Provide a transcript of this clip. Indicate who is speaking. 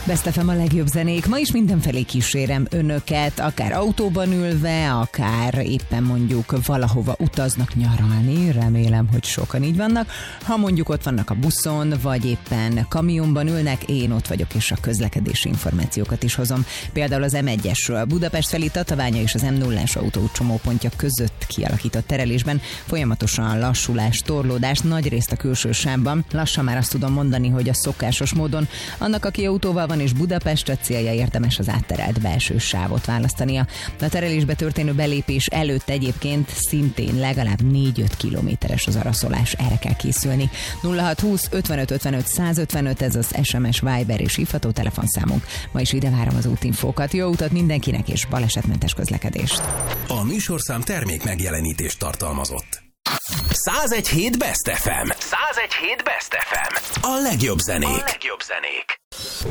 Speaker 1: Best FM a legjobb zenék. Ma is mindenfelé kísérem önöket, akár autóban ülve, akár éppen mondjuk valahova utaznak nyaralni. Remélem, hogy sokan így vannak. Ha mondjuk ott vannak a buszon, vagy éppen kamionban ülnek, én ott vagyok, és a közlekedési információkat is hozom. Például az M1-esről. Budapest felé Tatabánya és az M0-as autó csomópontja között kialakított terelésben folyamatosan lassulás, torlódás, nagyrészt a külső sávban. Lassan már azt tudom mondani, hogy a szokásos módon annak, aki autóval van és Budapestre célja, érdemes az átterelt belső sávot választania. A terelésbe történő belépés előtt egyébként szintén legalább 4-5 kilométeres az araszolás, erre kell készülni. 0620 55 55 155, ez az SMS, Viber és hívható telefonszámunk. Ma is ide várom az útinfókat. Jó utat mindenkinek és balesetmentes közlekedést.
Speaker 2: A műsorszám termék megjelenítést tartalmazott. 101.7 Best FM. 101.7 Best FM. A legjobb zenék.